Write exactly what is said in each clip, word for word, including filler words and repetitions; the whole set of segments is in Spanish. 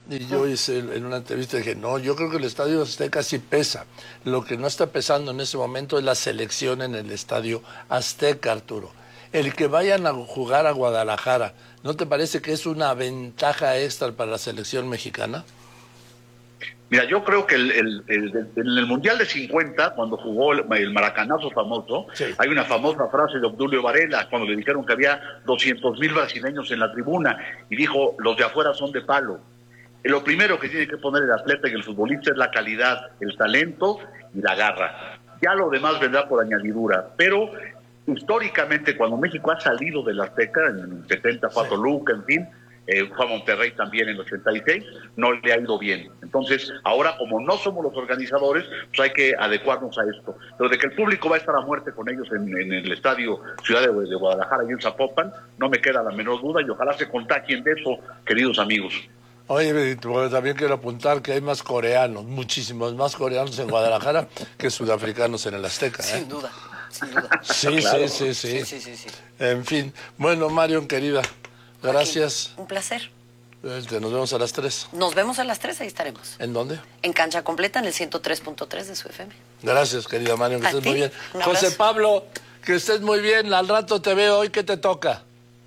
Y yo hice en una entrevista, dije, no, yo creo que el Estadio Azteca sí pesa. Lo que no está pesando en ese momento es la selección en el Estadio Azteca, Arturo. El que vayan a jugar a Guadalajara, ¿no te parece que es una ventaja extra para la selección mexicana? Mira, yo creo que el, el, el, en el Mundial de cincuenta, cuando jugó el, el maracanazo famoso, sí. Hay una famosa frase de Obdulio Varela, cuando le dijeron que había doscientos mil brasileños en la tribuna, y dijo, los de afuera son de palo. Lo primero que tiene que poner el atleta y el futbolista es la calidad, el talento y la garra. Ya lo demás vendrá por añadidura, pero históricamente cuando México ha salido del Azteca, en el setenta fue a Toluca, en fin, eh, fue a Monterrey también en el ochenta y seis, no le ha ido bien. Entonces, ahora como no somos los organizadores, pues hay que adecuarnos a esto. Pero de que el público va a estar a muerte con ellos en, en el estadio Ciudad de, de Guadalajara y en Zapopan, no me queda la menor duda y ojalá se contagien de eso, queridos amigos. Oye, también quiero apuntar que hay más coreanos, muchísimos más coreanos en Guadalajara que sudafricanos en el Azteca. ¿eh? Sin duda, sin duda. Sí, claro. sí, sí, sí, sí, sí, sí. En fin, bueno, Marion, querida, gracias. Aquí, un placer. Este, nos vemos a las tres. Nos vemos a las tres, ahí estaremos. ¿En dónde? En Cancha Completa, en el ciento tres punto tres de su F M. Gracias, querida Marion, que a estés ti. muy bien. Un José abrazo. Pablo, que estés muy bien, al rato te veo, hoy que te toca.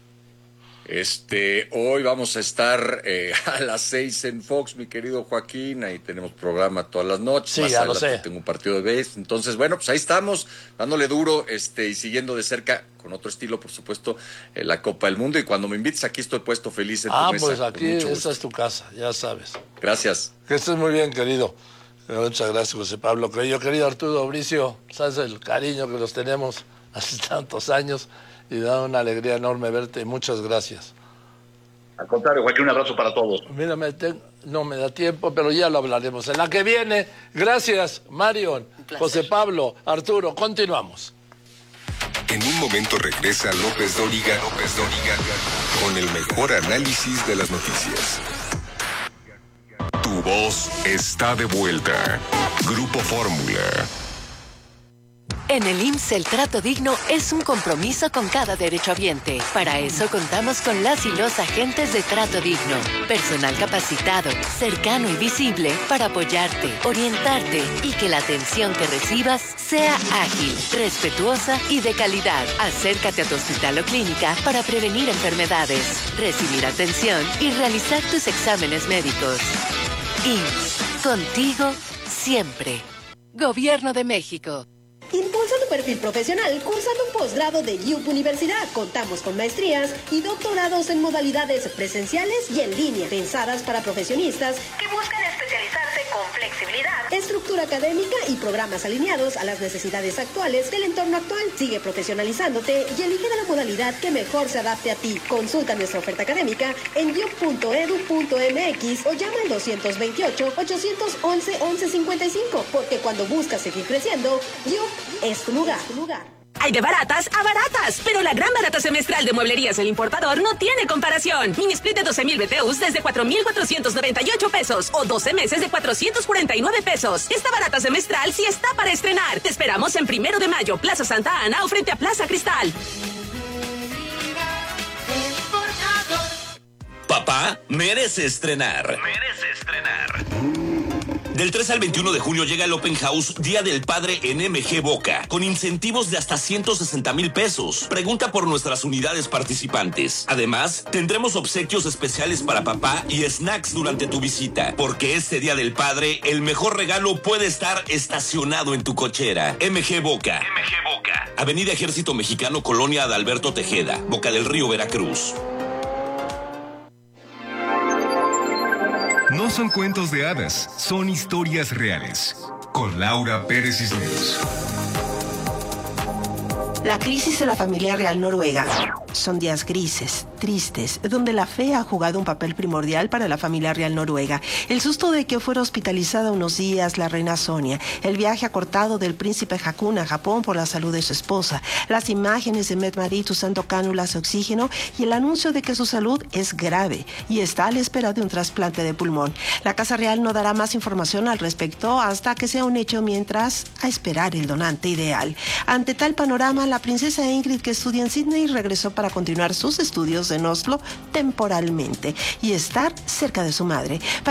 Este, hoy vamos a estar eh, a las seis en Fox, mi querido Joaquín, ahí tenemos programa todas las noches. Sí, más ya lo sé. Tengo un partido de béis, entonces, bueno, pues ahí estamos, dándole duro, este, y siguiendo de cerca, con otro estilo, por supuesto, eh, la Copa del Mundo, y cuando me invites aquí estoy puesto feliz en tu Ah, mesa, pues aquí con mucho esta gusto. es tu casa, ya sabes. Gracias. Que estés muy bien, querido. Muchas gracias, José Pablo. Yo, querido Arturo Bricio, sabes el cariño que los tenemos hace tantos años y da una alegría enorme verte. Muchas gracias. Al contrario, Joaquín, un abrazo para todos. Mírame, no me da tiempo, pero ya lo hablaremos. En la que viene, gracias, Marion, José Pablo, Arturo, continuamos. En un momento regresa López Dóriga, López Dóriga, con el mejor análisis de las noticias. Tu voz está de vuelta. Grupo Fórmula. En el I M S S el trato digno es un compromiso con cada derechohabiente. Para eso contamos con las y los agentes de Trato Digno. Personal capacitado, cercano y visible para apoyarte, orientarte y que la atención que recibas sea ágil, respetuosa y de calidad. Acércate a tu hospital o clínica para prevenir enfermedades, recibir atención y realizar tus exámenes médicos. I M S S, contigo siempre. Gobierno de México. Impulsa tu perfil profesional cursando un posgrado de U P Universidad. Contamos con maestrías y doctorados en modalidades presenciales y en línea, pensadas para profesionistas que buscan especializarse con flexibilidad, estructura académica y programas alineados a las necesidades actuales del entorno actual. Sigue profesionalizándote y elige de la modalidad que mejor se adapte a ti. Consulta nuestra oferta académica en u p punto e d u punto m x o llama al dos veintiocho, ochocientos once, once cincuenta y cinco, porque cuando buscas seguir creciendo, U P es tu lugar, tu lugar. Hay de baratas a baratas, pero la gran barata semestral de Mueblerías El Importador no tiene comparación. Mini split de doce mil B T Us desde cuatro mil cuatrocientos noventa y ocho pesos o doce meses de cuatrocientos cuarenta y nueve pesos. Esta barata semestral sí está para estrenar. Te esperamos en Primero de Mayo, Plaza Santa Ana o frente a Plaza Cristal. Papá merece estrenar. Merece estrenar. Del tres al veintiuno de junio llega el Open House Día del Padre en M G Boca, con incentivos de hasta ciento sesenta mil pesos. Pregunta por nuestras unidades participantes. Además, tendremos obsequios especiales para papá y snacks durante tu visita, porque este Día del Padre, el mejor regalo puede estar estacionado en tu cochera. M G Boca. M G Boca. Avenida Ejército Mexicano, Colonia Adalberto Tejeda, Boca del Río, Veracruz. No son cuentos de hadas, son historias reales. Con Laura Pérez Cisneros. La crisis de la familia real noruega son días grises, tristes, donde la fe ha jugado un papel primordial para la familia real noruega. El susto de que fuera hospitalizada unos días la reina Sonia, el viaje acortado del príncipe Haakon a Japón por la salud de su esposa, las imágenes de Mette-Marit usando cánulas de oxígeno y el anuncio de que su salud es grave y está a la espera de un trasplante de pulmón. La Casa Real no dará más información al respecto hasta que sea un hecho, mientras a esperar el donante ideal. Ante tal panorama, la princesa Ingrid, que estudia en Sydney, regresó para continuar sus estudios en Oslo temporalmente y estar cerca de su madre.